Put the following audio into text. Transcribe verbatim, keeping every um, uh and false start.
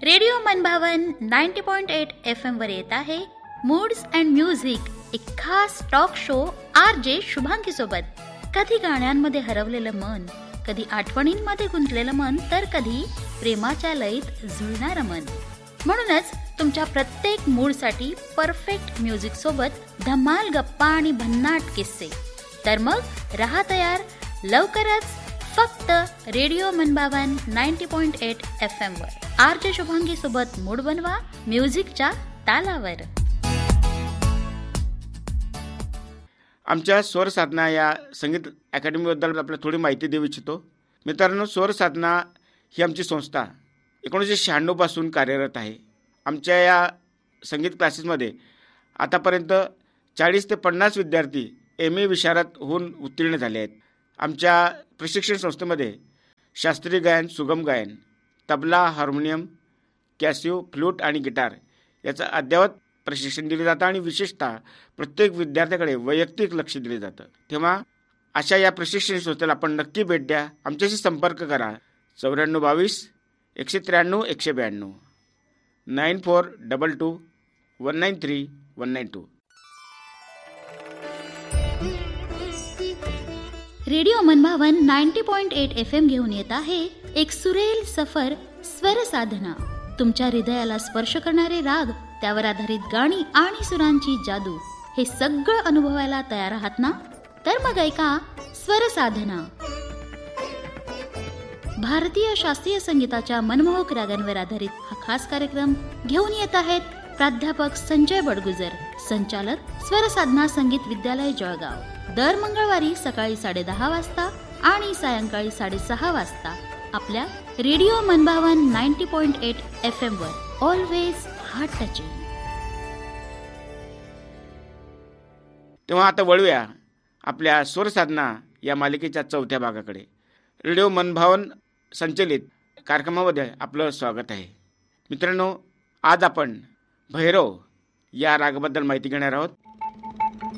Radio मनभावन ninety point eight F M वर येत आहे मूड्स अँड म्युझिक, एक खास talk show R J Shubhangi सोबत. कधी गाण्यांमध्ये हरवलेलं मन, कधी आठवणींमध्ये गुंतलेलं मन, तर कधी प्रेमाच्या लयीत झुळणारं मन. म्हणूनच तुमच्या प्रत्येक मूडसाठी परफेक्ट म्युझिक सोबत धमाल गप्पा आणि भन्नाट किस्से. तर मग रहा तयार, लवकरच फक्त रेडिओ मनभावन ninety point eight F M वर आर जे शुभांगी सोबत मूड बनवा म्युझिकच्या तालावर. आमच्या स्वर साधना या संगीत अकॅडमीबद्दल आपल्याला थोडी माहिती देऊ इच्छितो. मित्रांनो, स्वर साधना ही आमची संस्था एकोणीसशे शहाण्णव पासून कार्यरत आहे. आमच्या या संगीत क्लासेसमध्ये आतापर्यंत चाळीस ते पन्नास विद्यार्थी एम ए विशारद होऊन उत्तीर्ण झाले आहेत. आमच्या प्रशिक्षण संस्थेमध्ये शास्त्रीय गायन, सुगम गायन, तबला, हार्मोनियम, कॅसिओ, फ्लूट आणि गिटार याचं अद्ययावत प्रशिक्षण दिले जातं आणि विशेषतः प्रत्येक विद्यार्थ्याकडे वैयक्तिक लक्ष दिले जातं. तेव्हा अशा या प्रशिक्षण संस्थेला आपण नक्की भेट द्या. आमच्याशी संपर्क करा. चौऱ्याण्णव बावीस एकशे त्र्याण्णव एकशे ब्याण्णव nine four double two one nine three one nine to. Radio मनभावन ninety point eight F M घेऊन येत आहे एक सुरेल सफर स्वर साधना. तुमच्या हृदयाला स्पर्श करणारे राग, त्यावर आधारित गाणी आणि सुरांची जादू, हे सगळं अनुभवायला तयार आहात ना? तर मग ऐका स्वर साधना. भारतीय शास्त्रीय संगीताच्या मनमोहक रागांवर आधारित हा खास कार्यक्रम घेऊन येत आहेत प्राध्यापक संजय बडगुजर, संचालक स्वर साधना संगीत विद्यालय जळगाव. दर मंगळवारी सकाळी साडे दहा वाजता आणि सायंकाळी साडेसहा वाजता आपल्या रेडिओ मनभावन ninety point eight F M वर. Always heart touching. तेव्हा आता वळूया आपल्या स्वर साधना या मालिकेच्या चौथ्या भागाकडे. रेडिओ मनभावन संचलित कार्यक्रमामध्ये आपलं स्वागत आहे. मित्रांनो, आज आपण भैरव या रागाबद्दल माहिती घेणार आहोत.